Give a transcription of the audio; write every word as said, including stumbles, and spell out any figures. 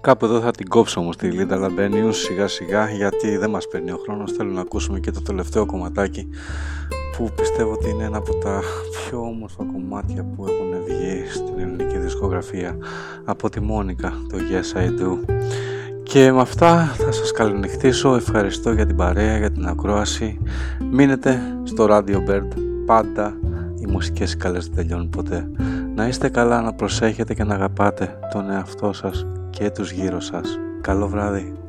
Κάπου εδώ θα την κόψω όμως τη Λίντα Λαμπένιους σιγά σιγά, γιατί δεν μας παίρνει ο χρόνος. Θέλω να ακούσουμε και το τελευταίο κομματάκι που πιστεύω ότι είναι ένα από τα πιο όμορφα κομμάτια που έχουν βγει στην ελληνική δισκογραφία, από τη Μόνικα, το Yes I Do. Και με αυτά θα σας καληνυχτήσω. Ευχαριστώ για την παρέα, για την ακρόαση. Μείνετε στο Radio Bird. Πάντα οι μουσικές καλές δεν τελειώνουν ποτέ. Να είστε καλά, να προσέχετε και να αγαπάτε τον εαυτό σας και τους γύρω σας. Καλό βράδυ.